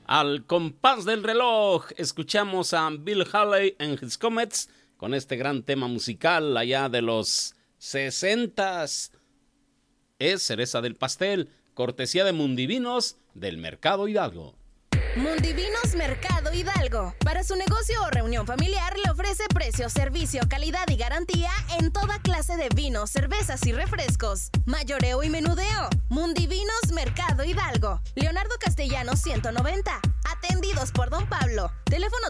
Al compás del reloj, escuchamos a Bill Haley and His Comets con este gran tema musical allá de los 60s. Es cereza del pastel, cortesía de Mundivinos del Mercado Hidalgo. Mundivinos Mercado Hidalgo. Para su negocio o reunión familiar le ofrece precio, servicio, calidad y garantía en toda clase de vinos, cervezas y refrescos. Mayoreo y menudeo. Mundivinos Mercado Hidalgo. Leonardo Castellanos 190. Atendidos por Don Pablo. Teléfono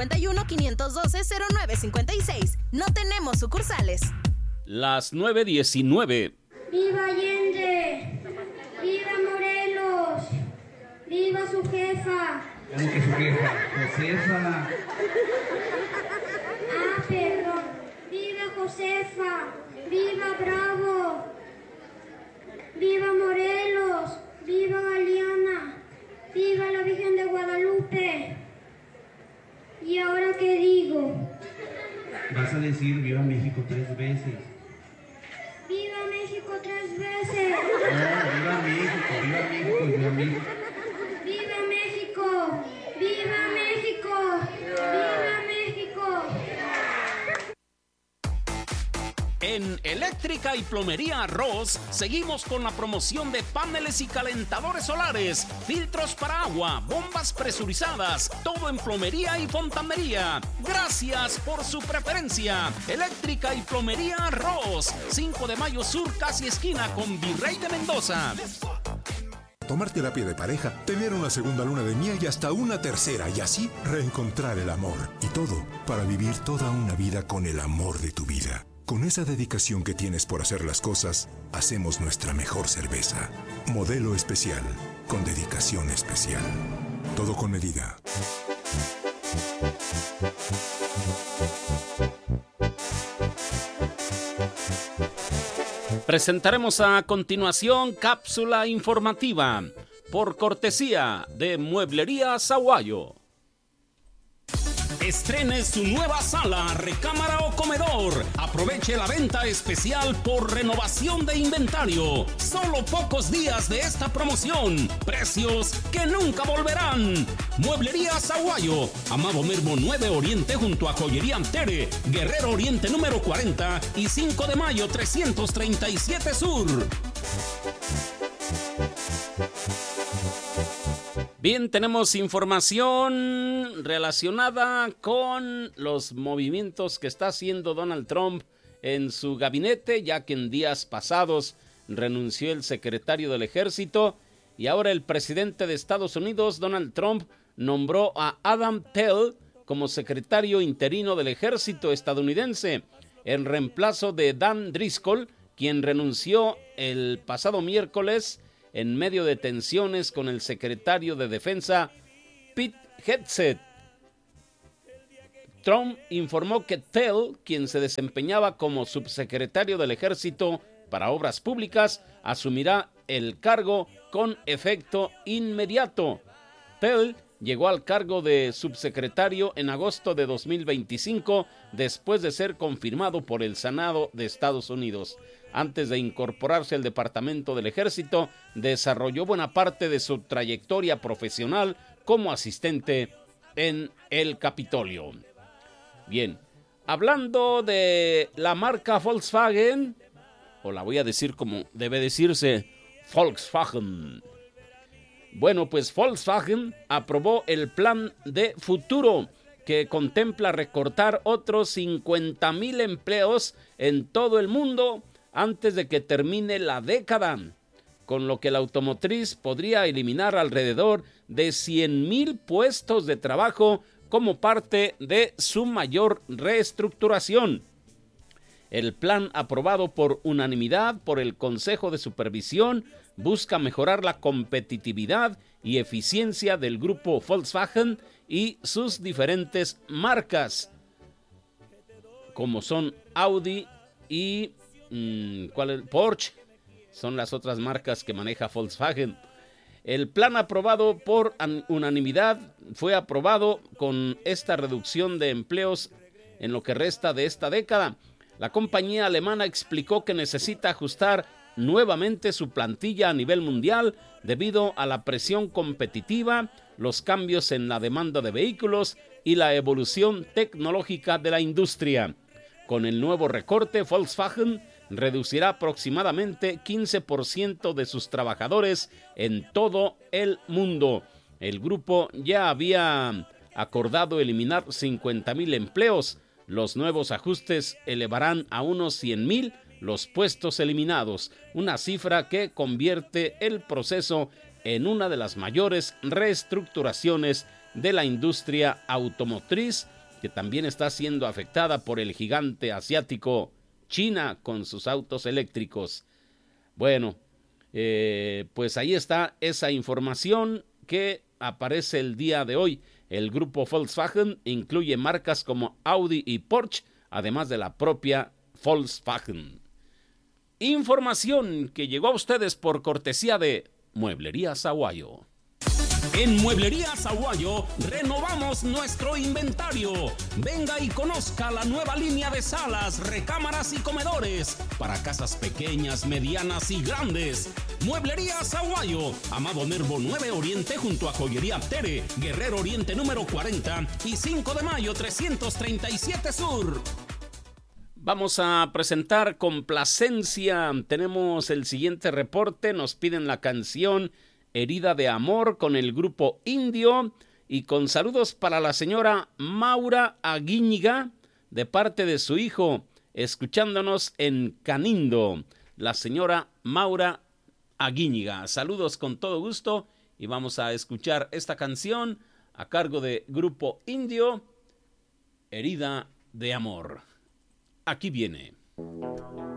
351-512-0956. No tenemos sucursales. Las 9:19. ¡Viva Allende! ¡Viva Morelos! ¡Viva su jefa! ¿Cómo que su jefa? ¡Josefa! Ah, perdón. ¡Viva Josefa! ¡Viva Bravo! ¡Viva Morelos! ¡Viva Galeana! ¡Viva la Virgen de Guadalupe! ¿Y ahora qué digo? Vas a decir viva México 3 veces. ¡Viva México 3 veces! No, viva México, viva México, viva México. ¡Viva México! ¡Viva México! ¡Viva México! En Eléctrica y Plomería Ross seguimos con la promoción de paneles y calentadores solares, filtros para agua, bombas presurizadas, todo en plomería y fontanería. Gracias por su preferencia. Eléctrica y Plomería Ross, 5 de Mayo Sur, casi esquina con Virrey de Mendoza. Tomar terapia de pareja, tener una segunda luna de miel y hasta una tercera, y así reencontrar el amor. Y todo para vivir toda una vida con el amor de tu vida. Con esa dedicación que tienes por hacer las cosas, hacemos nuestra mejor cerveza. Modelo especial, con dedicación especial. Todo con medida. Presentaremos a continuación cápsula informativa por cortesía de Mueblería Saguayo. Estrene su nueva sala, recámara o comedor. Aproveche la venta especial por renovación de inventario. Solo pocos días de esta promoción. Precios que nunca volverán. Mueblería Saguayo. Amado Mermo 9 Oriente junto a Joyería Antere. Guerrero Oriente número 40 y 5 de Mayo 337 Sur. Bien, tenemos información relacionada con los movimientos que está haciendo Donald Trump en su gabinete, ya que en días pasados renunció el secretario del Ejército y ahora el presidente de Estados Unidos, Donald Trump, nombró a Adam Pell como secretario interino del Ejército estadounidense, en reemplazo de Dan Driscoll, quien renunció el pasado miércoles en medio de tensiones con el secretario de Defensa, Pete Hegseth. Trump informó que Pell, quien se desempeñaba como subsecretario del Ejército para Obras Públicas, asumirá el cargo con efecto inmediato. Pell llegó al cargo de subsecretario en agosto de 2025, después de ser confirmado por el Senado de Estados Unidos. Antes de incorporarse al Departamento del Ejército, desarrolló buena parte de su trayectoria profesional como asistente en el Capitolio. Bien, hablando de la marca Volkswagen, o la voy a decir como debe decirse, Volkswagen. Bueno, pues Volkswagen aprobó el plan de futuro que contempla recortar otros 50,000 empleos en todo el mundo antes de que termine la década, con lo que la automotriz podría eliminar alrededor de 100,000 puestos de trabajo como parte de su mayor reestructuración. El plan, aprobado por unanimidad por el Consejo de Supervisión, busca mejorar la competitividad y eficiencia del grupo Volkswagen y sus diferentes marcas, como son Audi y Porsche, son las otras marcas que maneja Volkswagen. El plan aprobado por unanimidad fue aprobado con esta reducción de empleos en lo que resta de esta década. La compañía alemana explicó que necesita ajustar nuevamente su plantilla a nivel mundial debido a la presión competitiva, los cambios en la demanda de vehículos y la evolución tecnológica de la industria. Con el nuevo recorte, Volkswagen reducirá aproximadamente 15% de sus trabajadores en todo el mundo. El grupo ya había acordado eliminar 50,000 empleos. Los nuevos ajustes elevarán a unos 100,000 los puestos eliminados, una cifra que convierte el proceso en una de las mayores reestructuraciones de la industria automotriz, que también está siendo afectada por el gigante asiático China con sus autos eléctricos. Bueno, pues ahí está esa información que aparece el día de hoy. El grupo Volkswagen incluye marcas como Audi y Porsche, además de la propia Volkswagen. Información que llegó a ustedes por cortesía de Mueblerías Aguayo. En Mueblerías Aguayo renovamos nuestro inventario. Venga y conozca la nueva línea de salas, recámaras y comedores para casas pequeñas, medianas y grandes. Mueblerías Aguayo, Amado Nervo 9 Oriente junto a Joyería Tere, Guerrero Oriente número 40 y 5 de mayo 337 Sur. Vamos a presentar complacencia. Tenemos el siguiente reporte. Nos piden la canción Herida de Amor con el grupo Indio y con saludos para la señora Maura Aguíñiga de parte de su hijo, escuchándonos en Canindo. La señora Maura Aguíñiga. Saludos con todo gusto y vamos a escuchar esta canción a cargo de Grupo Indio, Herida de Amor. Aquí viene.